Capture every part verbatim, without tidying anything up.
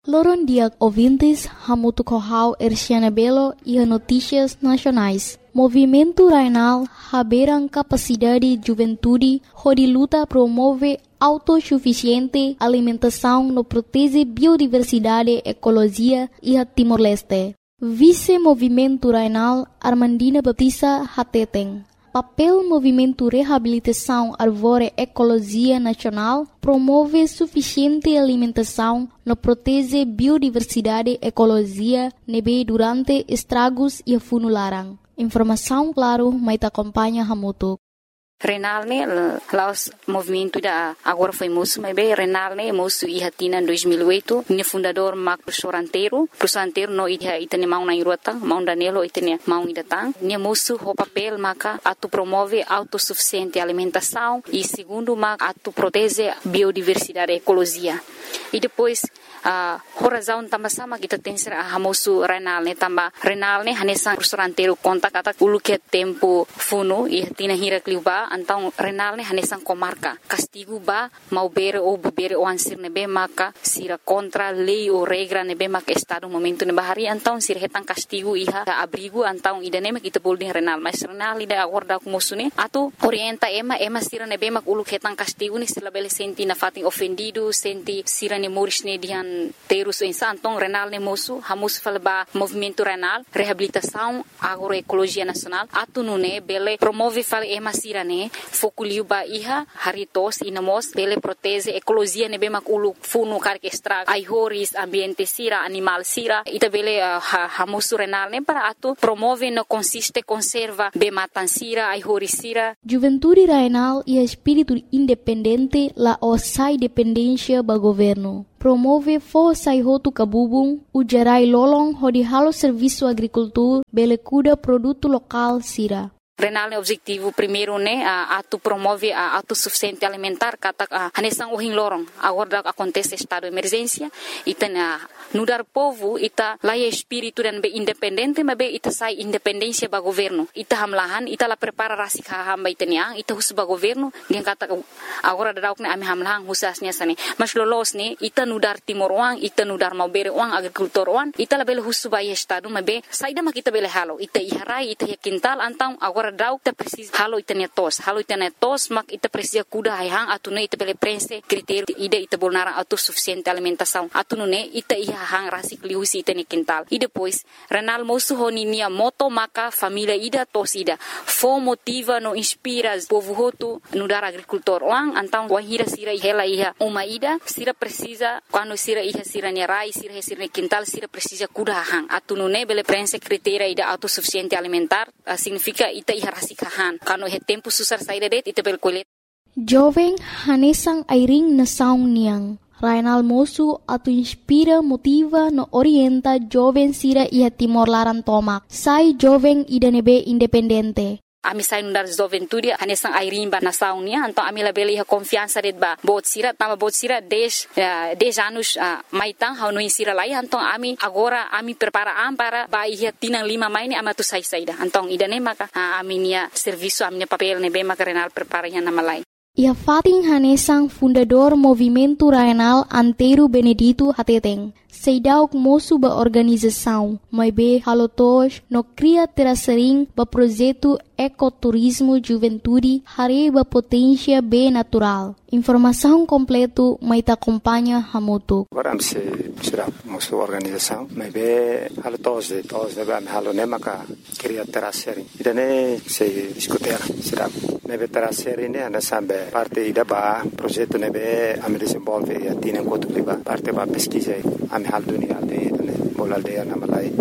Loron dia ouvintes, Hamutu Kohau Erciana Belo e a Notícias Nacionais. Movimento Rainal haberam capacidade de juventude, onde luta promove autossuficiente alimentação no protege biodiversidade, ecologia e a Timor-Leste. Vice-Movimento Rainal Armandina Baptista Hateten. Papel Movimento Reabilitação Arvore Ecologia Nacional promove suficiente alimentação no protege biodiversidade, ecologia, nebe durante estragos e funularam. Informação, claro, mas acompanha Hamutu. Renal ne laos movimento da agora foi moço, mas bem Renal ne moço e hatina em dois mil e oito, ne fundador Marco Soranteiro, Soranteiro no ia itane mau na irota, mau danelo itane mau idatang, ne moço o papel maka atu promove autossuficiente alimentação e segundo maka atu protege biodiversidade, ecologia. E depois a uh, razão também sama kita tem ser a moço Renal ne também Renal ne hanesan Soranteiro conta kata ulu que tempo funo e hatina hira kliuba então Renal ne hanesan comarca castigo ba mau bere ou bebere o ansir nebe maka sira contra lei ou regra nebe maka estado momento ne bahari então sira hetan castigo iha abrigo então idane mak kita boleh Renal mas Renal ida acorda com moço ne atu orienta ema ema sira nebe mak ulu hetan castigo ni sila bele senti na fatin ofendido senti sira ne moris ne dihan terus insan então Renal ne moço hamus falba movimento Renal reabilitação agroecologia nacional atu nune bele promove fal ema sira ne fokuliu ba iha haritos inamos bele protege ecologia ne bemak ulu funu karke extra ai horis ambiente sira animal sira ita bele uh, hamusu Renal ne para atu promove no consiste conserva be matan sira ai horis sira. Juventude Rainal e espírito independente la osai dependência ba governo. Promove força e roto cabubung, o gerai lolong hodi halo serviço agricultura, bele cuda produto local sira. Renal ne objetivo primeiro ne a atu promove a autossuficiente alimentar kata hanesan ohin lorong agora acontece estado de emergência itana nudar povo ita laia espírito dan be independente mas be ita sai independência ba governo ita hamlahan ita la prepara rasik hamba itania ita hus ba governo gen kata agora dadauk ne ami hamlahan husasnya sane mas lolos ne ita nudar timor wang ita nudar mau bere wang agricultor wang ita la bele hus ba estado mas be saida ma kita bele halo ita iharai ita quintal antang agora dau ita precisa halo itania tos halo itania tos mak ita precisa kuda hang atune ita bele prense critério ida ita bolnara autossuficiente alimentação atune ita iha hang rasik liusi itania quintal e depois Renal moço honinia moto maka família ida tos ida fo motiva no inspira povo hotu no dar agricultor wang antang wahira sira hela iha uma ida sira precisa quando sira iha sira ne rai sira sira quintal sira precisa kuda hang atune bele prense critério ida autossuficiente alimentar uh, significa ita iha rasikahan kano he tempo susar saída det ite bel kolet jovem hanesang airing na saung niang Rainal moço atu inspira motiva no orienta jovem sira iha Timor Laran tomak sai jovem ida nebe independente. Ami sai nundar juventude hanesang airimba na saunia então ami la bele confiança det ba bot sira tama bot sira dez dez anos uh, maitang hau no insira lai então ami agora ami prepara am para ba ia tinang lima maini amatu sai saida então idane maka uh, ami nia serviço ami papel ne be maka Renal prepara ya na malai. Ia Fatin Hanesang fundador Movimento Rainal Antero Benedito Hateteng. Seidauk moço ba organização, mas be halotos no cria terasering ba projeto ecoturismo juventude hare ba potência be natural. Informação completo mai ta acompanha Hamutu. Agora am se será moço organização, mas be halotos de tos de ba halo ne maka cria terasering. Idane se discutir será ne be terasering ne ana sambe parte ida ba projeto ne be am desenvolve e atina enquanto ba parte ba pesquisa am hal dunia aldeia ne bol aldeia na malai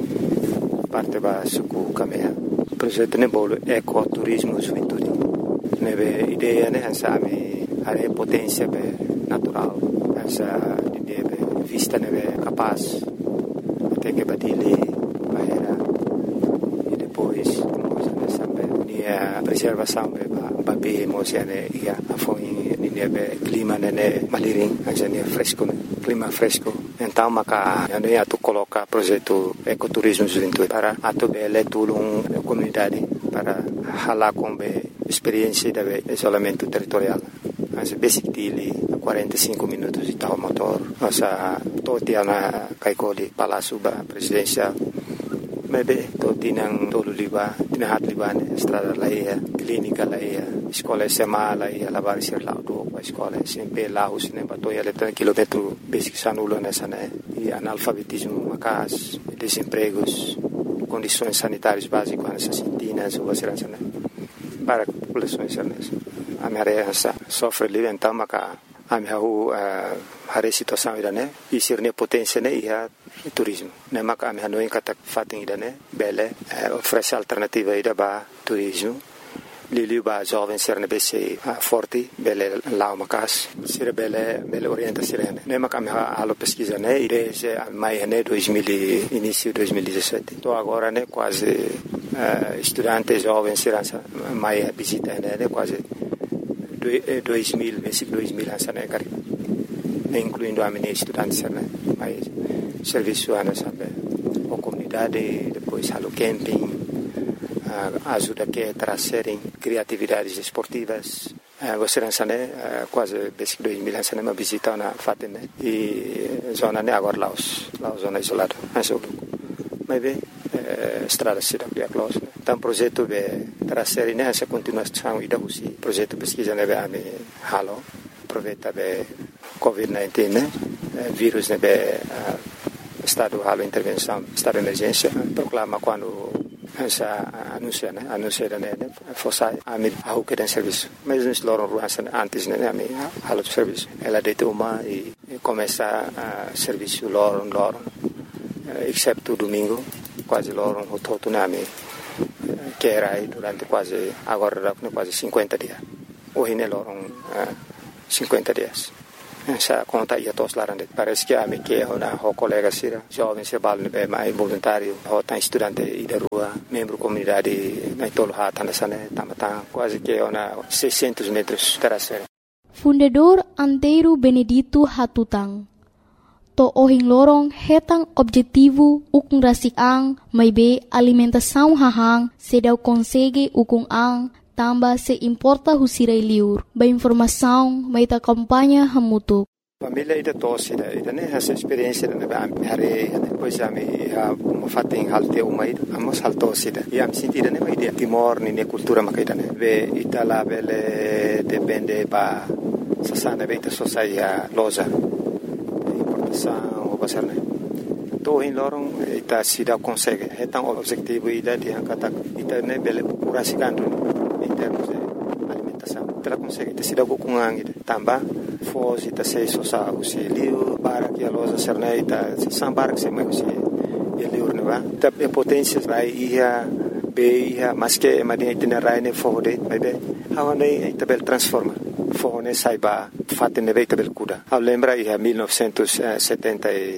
parte ba suku kamea projeto ne bol ecoturismo juventude ne be ideia ne hansa ami are potência be natural hansa ideia be vista ne be capaz até que badile bahera e depois nós sambe nia preservação be ba be mosiane ia foi ne be clima ne maliring hansa ne fresco clima fresco. Então, maka ano ia tu coloca projeto ecoturismo juventude para atu bele tulung comunidade para hala com be experiência de isolamento territorial. Mas basic dili quarenta e cinco minutos de tal motor. Nossa totia na kaikoli Palácio Presidencial. Maybe to tinang tolo liba, tinahat liba ne estrada laia, clínica laia, escola S M A laia, lavar ser lá do a escola S M P lá os nem bato ia letra quilômetro basic sanulo nessa né e analfabetismo macas, desempregos, condições sanitárias básicas nessas sintinas ou ser né para populações nessa. A minha área sofre livre então maca a minha a situação ida né e ser ne potência né e a turismo. Ne maka ami hanoi kata fating ida ne bele oferece alternativa ida ba turismo. Liliu ba jovem ser ne bese forte bele lao makas. Ser bele bele orienta sirene. Ne maka ami halo pesquisa ne desde mai ne dois mil início dois mil e dezessete. Tô agora ne quase uh, estudante jovem ser mai visita ne, ne quase dois mil, mês dois mil ansa ne cari. Incluindo a minha estudante ser ne mais serviço ana sabe a comunidade depois halo camping uh, ajuda que trazerem criatividades esportivas uh, você não né uh, quase desde dois mil anos uma visita na Fatene e zona né agora lá os lá zona isolada mas o mas bem uh, estrada cidade é close né? Então projeto de trazer né essa continuação e da usi projeto pesquisa né a me halo aproveita de covid dezenove né vírus né uh, Estado halo intervenção, estado de emergência, proclama quando essa anuncia, né, anuncia da né, força a mim a o que tem serviço, mas nos loram ruas antes né, a mim halo de serviço, ela deita uma e começa a serviço loram loram, exceto domingo, quase loram o todo né, a mim que era aí durante quase agora quase cinquenta dias, hoje né loram cinquenta dias. Essa conta ia tos larande parece que a me que ona o colega sira jovem se bal ne mais voluntário o tan estudante e da rua membro comunidade na tolo hata nasane tamata quase que ona seiscentos metros terasera. Fundador Antero Benedito Hatutang to ohing lorong hetang objetivo ukung rasik ang may be alimentação hahang sedau consegue ukung ang tamba se importa husirai liur. Ba informação, may ta kampanya hamutuk. Família ida tosse ida ida né essa experiência da ba hare depois a me a fating halte uma ida amos haltosse ida e am sentida né ida timor ni ne cultura makaida né ve itala bele depende ba sasana beta sociedade loja importação o basar né to in lorong ita sida consegue hetang objetivo ida dia kata ita ne bele curasikandu em termos de alimentação. Ela consegue ter sido com angue também, fosse ter se sosa o se liu para que a loja serneita se sambar que se mais se ele urna, tá a potência vai ia be ia mas que é madinha itinerária ne fode, mas be how ne tabel transforma. Fone saiba fatte ne veita bel cuda. A lembra ia mil novecentos e setenta e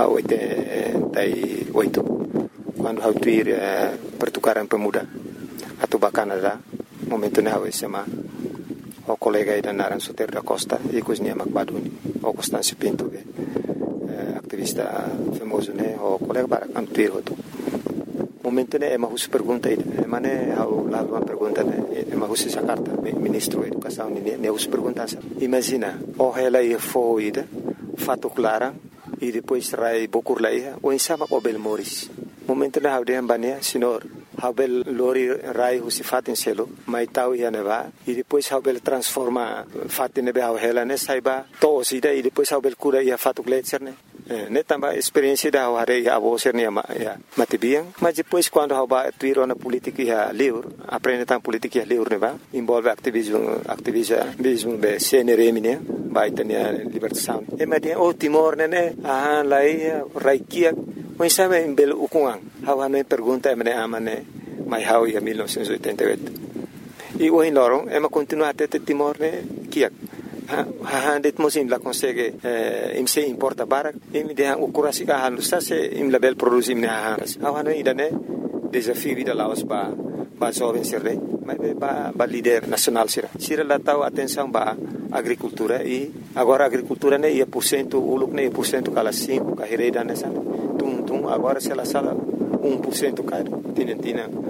oito quando how tuir pertukaran pemuda atau Canadá momento ne hawe sema o colega ida naran Soter da Costa e cozinha Macbaduni o Constâncio Pinto be eh, activista famoso ne o colega para antuir hoto momento ne ema hus pergunta ida ema ne hau la uma pergunta ne ema hus essa carta ministro da educação ne ne hus pergunta imagina o ela e fo ida fato clara e depois rai bokur laia o insama o bel moris momento ne hau de ambania senhor Habel lori rai husi fatin selo mai tau ia neva e depois Habel transforma fatin nebe hau hela ne saiba to sida e depois Habel cura ia fatu gletser ne ne tamba experiência da hau hare ia avo ser ne ya matibiang mas depois quando hau ba tuiro na política ia liur aprende tam política ia liur neva envolve ativismo ativismo be C N R M ne ba itania libertação e madia o Timor ne ah lai raikia Mas sabe em belo ukungang, hawa na pergunta é mane amane mai hau ia mil novecentos e oitenta e oito. E o hinlorong é ma continua até Timor ne kiak. Ha ha det mosim la consegue eh, im se importa barak, im de o kurasi ka halu sa se im label produzim ne ha. Hawa na ida ne desafio vida laos ba ba jovem serre, mas ba ba líder nacional sira. Sira la tau atenção ba agricultura e agora a agricultura ne ia por cento uluk ne por cento kala cinco carreira nessa tum tum agora se ela sala um por cento cai tinha tinha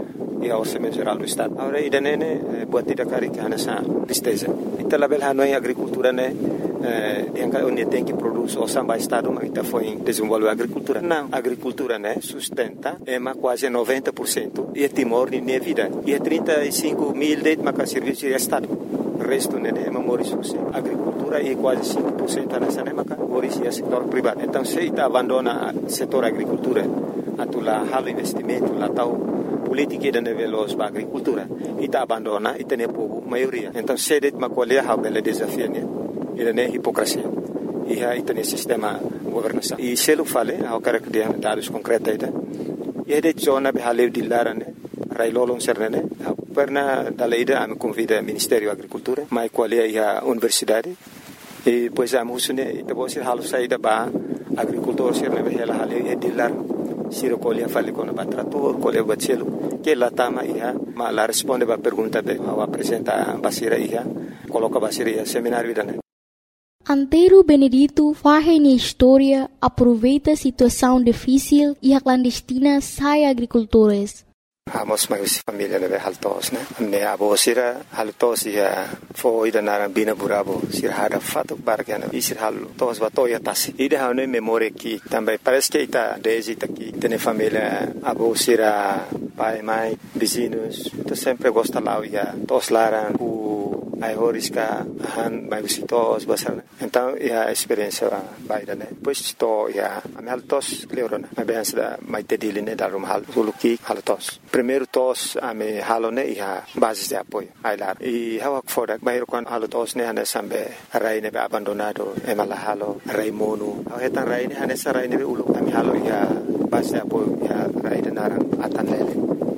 e ao orçamento geral do Estado. Agora, ida nene, buat tidak kari que nessa tristeza. Ita label hanoi agricultura né, yang kau ni tem que produz o samba Estado, mas ita foi desenvolver agricultura. Não, agricultura né, sustenta é mais quase noventa por cento e é Timor ni minha vida. E é trinta e cinco mil de maca serviço de Estado. O resto né, é memória a agricultura é quase cinco por cento nessa né, maca memória setor privado. Então, se ita abandona o setor agricultura, atulah hal investimento, lá tal política da nível da agricultura, ita abandona, ita ne povo maioria. Então, se det macolia há bela desafio né, ita ne hipocrisia, e há ita ne sistema governação. E se ele fale, há o cara que tem dados concretos ita, e det zona behaleu de lara né, railolong serne, pernah dalam ida kami convida Ministério da Agricultura, mai qualia ia universidade, e depois a musune ita bosir halu saída ba agricultor serne behela halu ia dilar siro qualia fale com a trator, qualia bacelo, que lá tama ia, ma la responde ba pergunta be, ao apresenta basira ia, coloca basira ia seminário ida né. Antero Benedito faz na história, aproveita a situação difícil e a clandestina sai agricultores. Amos mais família leve haltos né, me abo sira haltos ia foi da na bina burabo sira hada fato bargana e sira haltos batoya tasi ida hane memória que também parece que ita desde aqui tem família abo sira pai mãe vizinhos tu sempre gosta lá ia tos laran o ai horiska han mai visitos basar então ia experiência baida né pois to ia am haltos cleorona mas bem da mai tediline da rum hal suluki haltos primeiro tos ame halone ia basis de apoio ai lá e hawak fodak bairo kon halotos ne hane sambe rai ne abandonado e mala halo rai mono hetan rai ne hane sarai ne ulu ame halo ia basis de apoio ia rai de naran atan lele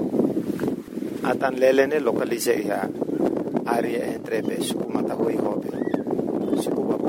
atan lele ne localize ia área entre be suku matahui hobe suku babu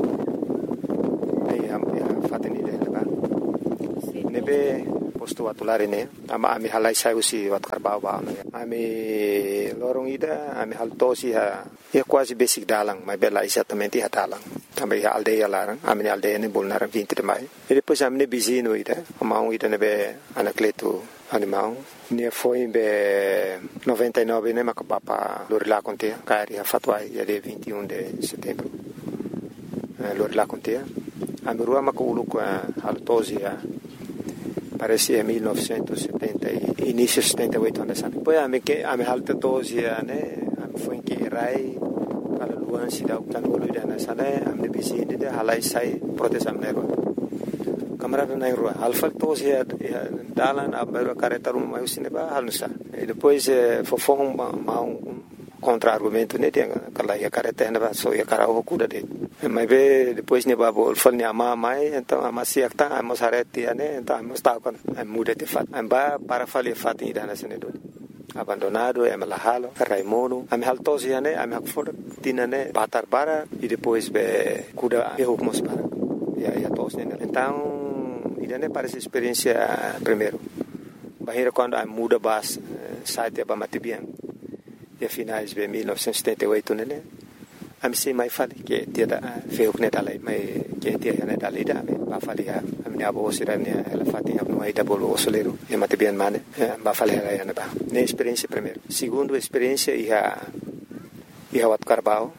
ai am ya fatini de ba nebe posto atulare ne ama ami halai sai usi wat karbau ba ami lorong ida ami haltosi ha ya quase basic dalang mas bela exatamente ha dalang também a aldeia lá ami aldeia ne bolnar vinte de maio e depois ami ne bizino ida ama um ida nebe anacleto animal ne foi be noventa e nove né mas papa lorila conte cari a fatwai ya de vinte e um de setembro lorila conte a rua maculu com a altosia parecia mil novecentos e setenta e início de setenta e oito anos depois a me que a me alta tosia né a foi que rai para luan se dá o canolo da nessa né a me bizine de halai sai proteção nego camarada na rua alfa tosia dalan a bero careta rum mai usine ba halusa e depois fofon ma um contra-argumento né tem aquela ia careta ainda só ia cara o cuda de mas be depois ne babo falni ama mai então ama siak ta ama sareti né então ama está com muda de fato amba para falir fato ida na senedo abandonado é malahalo raimono am haltosia né am hakfor tinane batar bara e depois be cuda eu mos para ia ia tos né então ida né parece experiência primeiro bahira quando a muda bas site ba matibian e finais de mil novecentos e setenta e oito né a mim mai fale que dia da feu que neta lai mai que dia né da lida ba fale a minha avó sirania ela fatinha no aí da bolo soleiro e matibian mane ba fale ela né ba ne experiência primeiro segundo experiência ia ia wat Carbau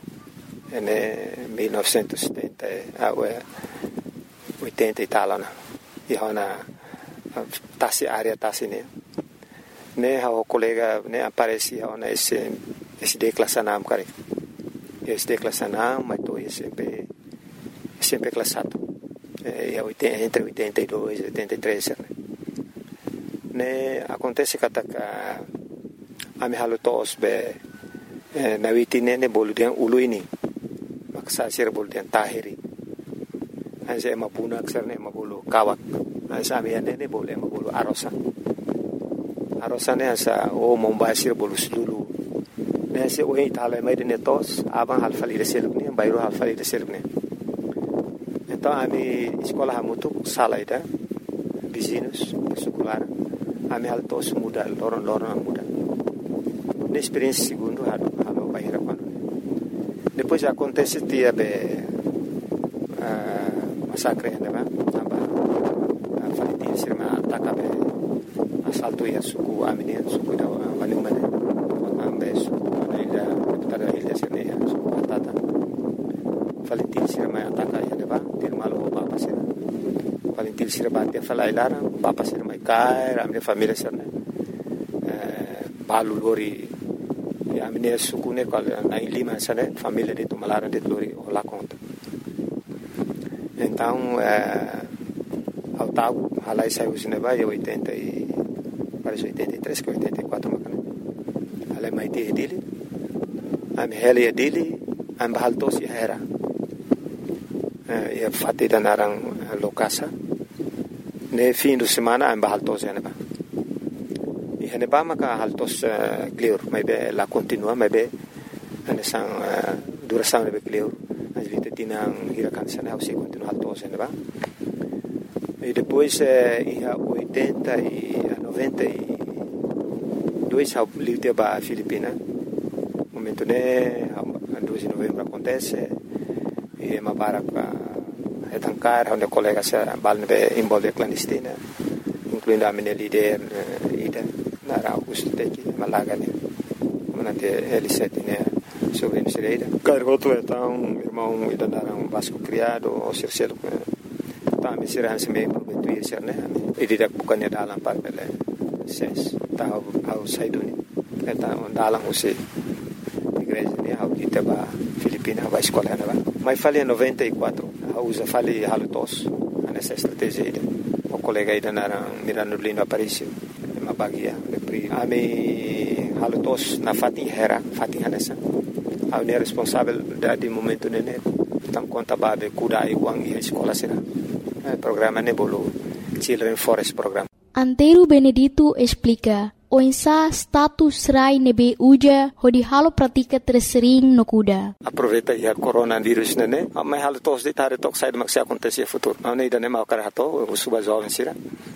né mil novecentos e setenta a oitenta e tal né ia na tasi área tasi né né o colega né aparecia na esse esse declassanam cara esse declassanam mas tô sempre sempre classado é entre oitenta e dois e oitenta e três né acontece que a a me halutos be na vitine ne boludian uluini maksa sir boludian tahiri asa mapuna aksarne mabulu kawak asa amiane ne bole mabulu arosa arosane asa o mombasir bolus dulu nesse o itala mai de netos aban halfali de selukne bairo halfali de selukne então a mi escola hamutu salaida vizinhos secular a mi altos muda loron loron muda na experiência segundo halo halo baira quando depois acontece dia be massacre né ba aba falitin sirma ataka be assalto ia suku amine suku da wanumane beso na ilha tada ilha sene so patata Valentil sira mai ataka ya leva til malo papa sira Valentil sira batia fala ilara papa sira mai kai ramne família sira eh balu lori ya mine sukune kal na lima sane família de tumalara de lori ola conta então eh ao tago halai saiu sineba e oitenta e parece oitenta e três que oitenta e quatro macana halai mai te dele am hele dele am bahaltos era e fatti da narang lokasa ne fim de semana am bahaltos eneba e eneba maka haltos clear mai be la continua mai be ane sang duração ne be clear as vite tinang hirakan sana au se continua haltos eneba e depois eh, ia oitenta e noventa e dois ao livre ba Filipina momento né a dois de novembro acontece e ma para a etancar onde colega se balne involve clandestina incluindo a minha líder ida na Augusto Teki Malaga né manante L sete né sobre Nicereira cargoto então irmão ida na Vasco criado o Circelo Tami sirahan sa may prometuir sir na idida bukan niya dalang pagpele ses tao outside dun kaya dalang ko si igreja niya how dita ba Filipina ba escola na ba may fali noventa e quatro usa fali halutos nessa estratégia ida o colega ida na Mirano Lino Aparicio mabagia pri ami halutos na fati hera fati hanesa au ne responsável da di momento nene tam conta babe kuda i wang i escola sira programa Nebolo Children Forest Program. Antero Benedito explica o insa status rai nebe uja hodi halo pratika tresering no kuda. Aproveita ya coronavirus nene, mai halo tos de tare tok sai mak se acontecer futuro. Não ida ne mau karato, o suba jovem sira.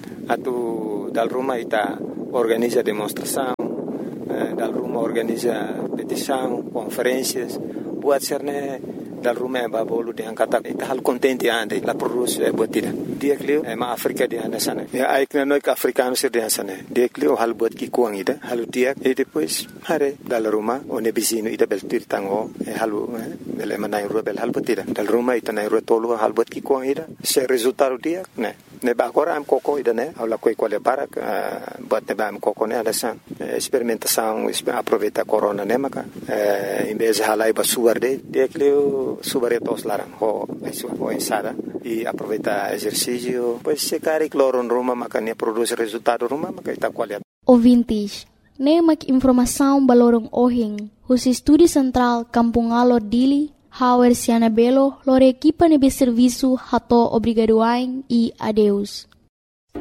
Atu dal Roma ita organiza demonstração, dal Roma organiza petição, conferências, buat serne dal Rumé babolu de angkata ita hal contente ande la produce botida dia clio e ma Africa de anda sana e ai que no que africano se de sana dia clio hal bot ki kuang ida hal dia e depois hare dal Roma o ne bisino ida bel tir tango e halu bel manai rubel hal botida dal Roma ita nai rotolo hal bot ki kuang ida se resultado dia ne ne ba agora am coco ida ne ala coi quale para bot ne ba am coco ne ada san experimentação aproveita corona ne maka em vez de halai ba suarde dia clio subaretos larang ho ho ensada e aproveita exercício pois se cari cloron Roma makanya produz resultado Roma maka ita qualidade ouvintes ne mak informação balorong ohing hus estúdio central Kampungalo Dili Hauer Siana Belo lore equipa nebe serviço hato obrigadoain e adeus